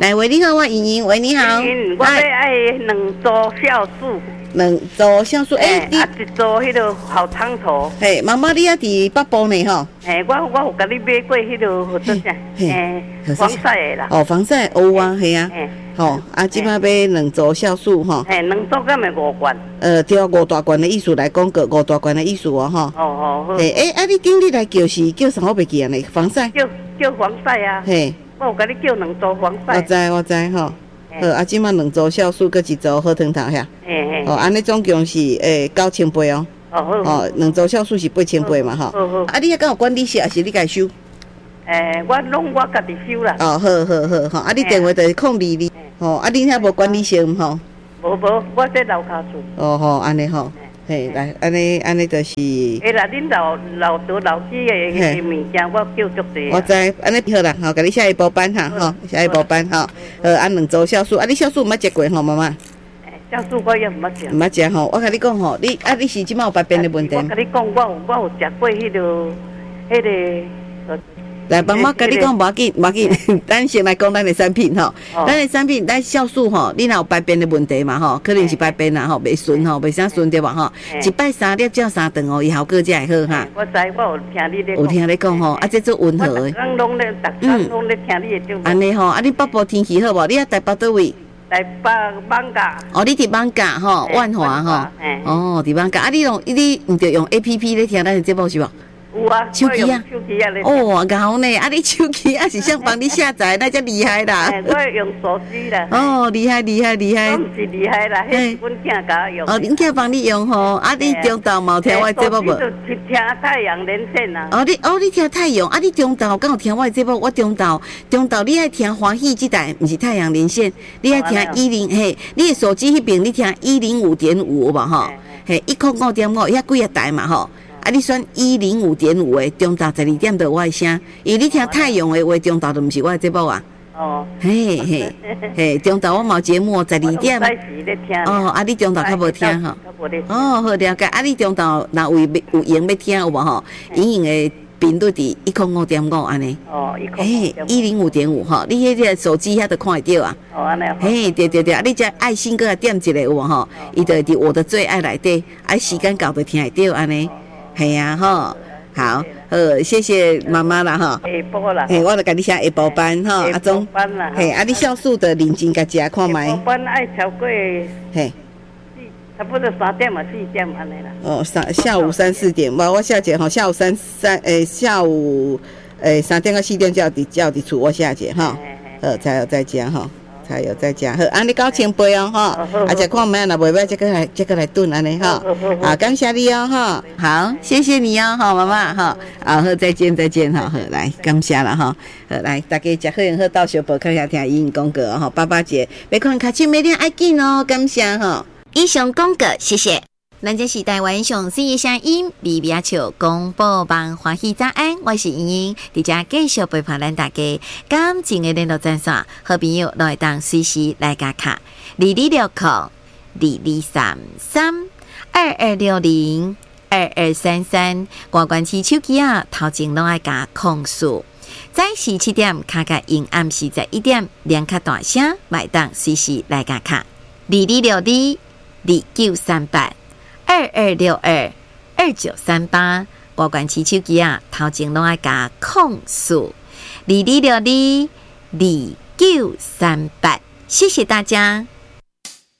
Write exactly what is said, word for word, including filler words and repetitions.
来，喂，你好，我莹莹，喂，你好。 莹，我要爱两组酵素。 两组酵素，哎， 你啊一组迄个好汤头。 嘿，妈妈，你也伫北部呢吼？ 嘿，我我有甲你买过迄个何做啥？嘿，防晒的啦。 哦，防晒有啊，系啊。吼，啊，即摆买两组酵素吼。 嘿，两组敢会五罐？ 呃，对，五大罐的意思来讲个五大罐的意思哦，吼。 哦哦好。 嘿，哎，啊，你顶日来叫是叫啥？我袂记啊呢，防晒。 叫叫防晒啊。嘿，我有甲你叫两组防晒。 我知我知吼。好，啊，即摆两组酵素，搁一组好汤头遐。嘿嘿。哦，安尼总共是诶九千八哦。哦好。哦，两组酵素是八千八嘛吼。好好。啊，你遐敢有管理室，还是你家收？ 诶，我拢我家己收啦。 哦，好好好吼，啊，你电话就是空二二。吼，啊，你遐无管理室毋吼？ 无无，我在楼骹厝。 哦吼，安尼吼。嘿，来，安尼安尼就是。 诶啦，恁老老多老师的物件，我叫足济。 我知，安尼好啦，吼，甲你下一步班哈，吼，下一步班吼，呃，按两组酵素，啊，你酵素毋捌食过吼，妈妈？ 酵素我也毋捌食。 毋捌食吼，我甲你讲吼，你啊，你是即摆有排便的问题？ 我甲你讲，我有我有食过迄个，迄个。 来，妈妈甲你讲，无要紧，无要紧，咱先来讲咱的产品吼，咱的产品，咱酵素吼，你若有排便的问题嘛吼，可能是排便啦吼，袂顺吼，袂啥顺对吧吼？一摆三粒照三顿哦，伊效果才会好哈。 我知，我有听你咧。 有听你讲吼，啊，这做温和的。 我刚拢咧，逐工拢咧听你的节目。 安尼吼，啊，你北部天气好无？你啊台北倒位？ 台北艋舺。哦， 你伫艋舺吼，万华吼。哦，伫艋舺，啊，你用你毋着用 A P P 咧听咱的节目是无？ 有啊， 手机啊， 手机啊， 哦，好呢，啊，你手机啊是想帮你下载，那才厉害啦。 我用手机啦。 哦，厉害厉害厉害。 我毋是厉害啦，迄阮囝甲我用。 哦，恁囝帮你用吼，啊，你中昼嘛有听我节目无？ 就听太阳连线啊。 哦，你哦，你听太阳，啊，你中昼敢有听我节目？我中昼中昼你爱听欢喜这台，毋是太阳连线，你爱听一零嘿，你的手机迄边你听一零五点五有无吼？嘿，一空五点五，遐几个台嘛吼？啊！你选一零五点五的中昼十二点就我的声，因为你听太阳的话，中昼就毋是我的节目啊。哦。嘿嘿嘿，中昼我冇节目十二点。哦，啊，你中昼较无听吼。哦，好了解。啊，你中昼若有有闲要听有无吼？莹莹的频率伫一空五点五安尼。哦，一空。嘿，一零五点五吼，你迄个手机遐就看会到啊。哦，安尼。嘿，对对对，啊，你只爱心搁点一个有无吼？伊就伫我的最爱内底，啊，时间到就听会到安尼。系啊，吼，好，呃，谢谢妈妈啦，哈。下晡啦。嘿，我就甲你写下晡班，哈，阿忠。下晡班啦。嘿，啊，你酵素的认真甲食看卖。下晡班爱超过。嘿。差不多三点嘛，四点安尼啦。哦，三下午三四点，我我下节吼，下午三三诶，下午诶三点到四点叫伫叫伫厝我下节哈，呃，才有在家哈。才有在家好，安尼九千八哦，哈，而且看卖若袂歹，再过来再过来炖安尼哈，好，感谢你哦，哈，好，谢谢你哦，哈，妈妈哈，好，好，再见再见哈，好，来，感谢了哈，好，来，大家食好用好到小宝看下听英语广告哈，爸爸节，别看开手每天爱紧哦，感谢哈，以上广告谢谢。咱这是台湾上水的声音，微微笑广播网欢喜早安，我是莹莹，伫遮继续陪伴咱大家。感情的联络专线，好朋友都会当随时来加卡，二二六零二二三三二二六零二二三三，挂关起手机啊，头前拢爱加控诉。早时七点卡卡因暗时十一点，两卡大声，买当随时来加卡，二二六二二九三八。二二六二二九三八，拨关起手机啊，头前拢爱加控诉二二六二二九三八，谢谢大家。